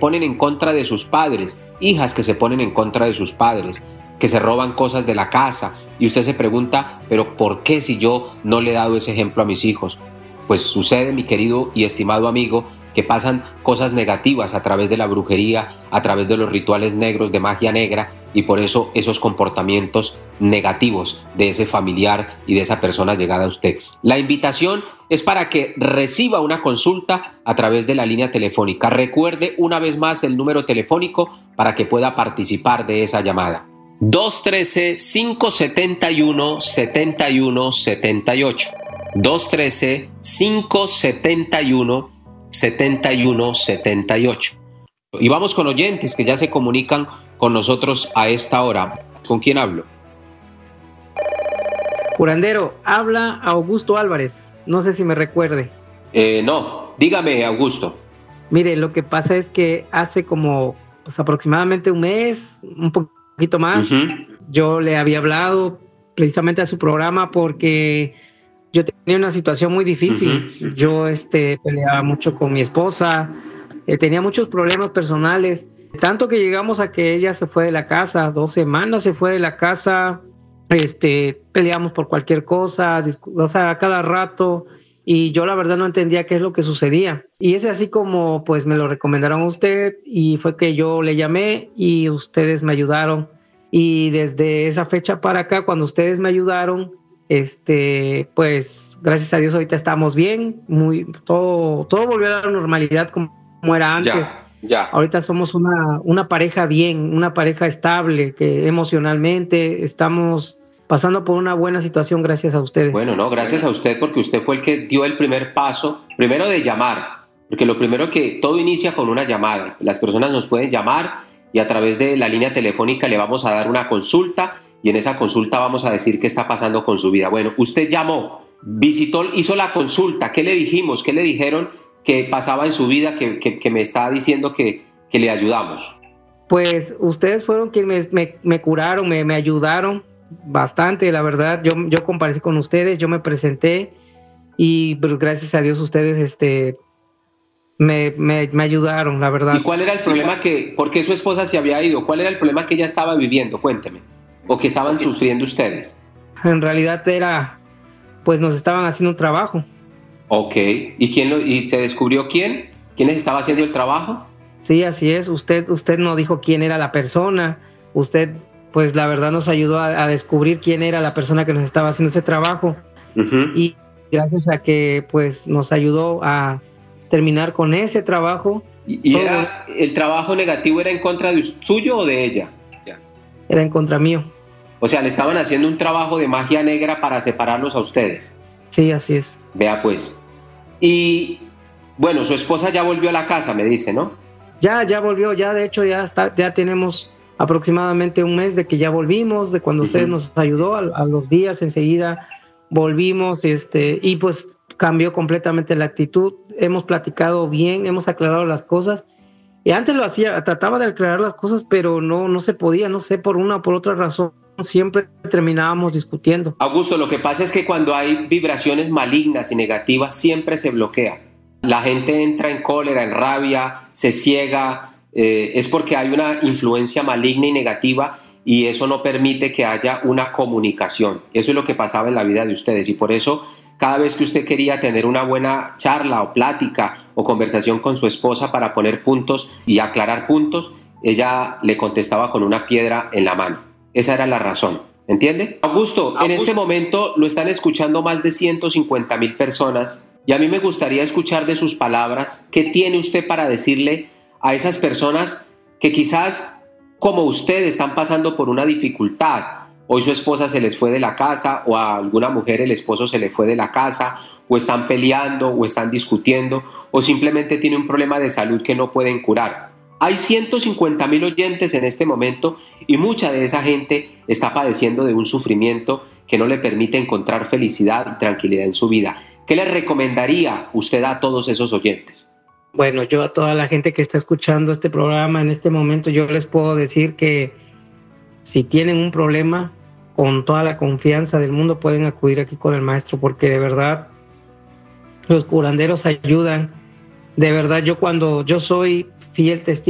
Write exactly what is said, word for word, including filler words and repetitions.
ponen en contra de sus padres, hijas que se ponen en contra de sus padres, que se roban cosas de la casa, y usted se pregunta, pero ¿por qué si yo no le he dado ese ejemplo a mis hijos? Pues sucede, mi querido y estimado amigo, que pasan cosas negativas a través de la brujería, a través de los rituales negros de magia negra, y por eso esos comportamientos negativos de ese familiar y de esa persona llegada a usted. La invitación es para que reciba una consulta a través de la línea telefónica. Recuerde una vez más el número telefónico para que pueda participar de esa llamada. dos uno tres, cinco siete uno, siete uno siete ocho. dos uno tres, cinco siete uno, siete uno siete ocho. Y vamos con oyentes que ya se comunican con nosotros a esta hora. ¿Con quién hablo? Curandero, habla Augusto Álvarez. No sé si me recuerde. Eh, no, dígame, Augusto. Mire, lo que pasa es que hace como pues, aproximadamente un mes, un poquito más, uh-huh. yo le había hablado precisamente a su programa porque yo tenía una situación muy difícil. Uh-huh. Yo este, peleaba mucho con mi esposa, eh, tenía muchos problemas personales, tanto que llegamos a que ella se fue de la casa, dos semanas se fue de la casa, este, peleamos por cualquier cosa, discu- o sea, a cada rato, y yo la verdad no entendía qué es lo que sucedía. Y es así como pues me lo recomendaron a usted, y fue que yo le llamé y ustedes me ayudaron. Y desde esa fecha para acá, cuando ustedes me ayudaron, este, pues gracias a Dios ahorita estamos bien, muy, todo, todo volvió a la normalidad como, como era antes. Ya, ya. Ahorita somos una, una pareja bien, una pareja estable, que emocionalmente estamos pasando por una buena situación gracias a ustedes. Bueno, no, gracias a usted porque usted fue el que dio el primer paso, primero de llamar, porque lo primero que todo inicia con una llamada. Las personas nos pueden llamar y a través de la línea telefónica le vamos a dar una consulta y en esa consulta vamos a decir qué está pasando con su vida. Bueno, usted llamó, visitó, hizo la consulta, ¿qué le dijimos? ¿Qué le dijeron que pasaba en su vida que, que, que me está diciendo que, que le ayudamos? Pues ustedes fueron quienes me, me, me curaron, me, me ayudaron bastante, la verdad. Yo, yo comparecí con ustedes, yo me presenté y pues, gracias a Dios ustedes este, me, me, me ayudaron, la verdad. ¿Y cuál era el problema que, por qué su esposa se había ido? ¿Cuál era el problema que ella estaba viviendo? Cuénteme. ¿O que estaban sufriendo ustedes? En realidad era, pues nos estaban haciendo un trabajo. Ok, ¿y quién lo, y se descubrió quién? ¿Quién les estaba haciendo el trabajo? Sí, así es. Usted, usted no dijo quién era la persona. Usted, pues la verdad nos ayudó a, a descubrir quién era la persona que nos estaba haciendo ese trabajo. Uh-huh. Y gracias a que, pues, nos ayudó a terminar con ese trabajo. ¿Y, y era el trabajo negativo era en contra de suyo o de ella? Era en contra mío. O sea, le estaban haciendo un trabajo de magia negra para separarlos a ustedes. Sí, así es. Vea pues. Y bueno, su esposa ya volvió a la casa, me dice, ¿no? Ya, ya volvió, ya de hecho ya está, ya tenemos aproximadamente un mes de que ya volvimos, de cuando uh-huh. ustedes nos ayudó, a, a los días enseguida volvimos, este, y pues cambió completamente la actitud. Hemos platicado bien, hemos aclarado las cosas. Y antes lo hacía, trataba de aclarar las cosas, pero no, no se podía, no sé, por una o por otra razón, siempre terminábamos discutiendo. Augusto, lo que pasa es que cuando hay vibraciones malignas y negativas, siempre se bloquea. La gente entra en cólera, en rabia, se ciega, eh, es porque hay una influencia maligna y negativa y eso no permite que haya una comunicación. Eso es lo que pasaba en la vida de ustedes y por eso cada vez que usted quería tener una buena charla o plática o conversación con su esposa para poner puntos y aclarar puntos, ella le contestaba con una piedra en la mano. Esa era la razón, ¿entiende? Augusto, Augusto, en este momento lo están escuchando más de ciento cincuenta mil personas y a mí me gustaría escuchar de sus palabras qué tiene usted para decirle a esas personas que quizás como usted están pasando por una dificultad. Hoy su esposa se les fue de la casa o a alguna mujer el esposo se le fue de la casa o están peleando o están discutiendo o simplemente tiene un problema de salud que no pueden curar. Hay ciento cincuenta mil oyentes en este momento y mucha de esa gente está padeciendo de un sufrimiento que no le permite encontrar felicidad y tranquilidad en su vida. ¿Qué le recomendaría usted a todos esos oyentes? Bueno, yo a toda la gente que está escuchando este programa en este momento, yo les puedo decir que si tienen un problema, con toda la confianza del mundo pueden acudir aquí con el maestro, porque de verdad los curanderos ayudan. De verdad, yo cuando yo soy fiel testigo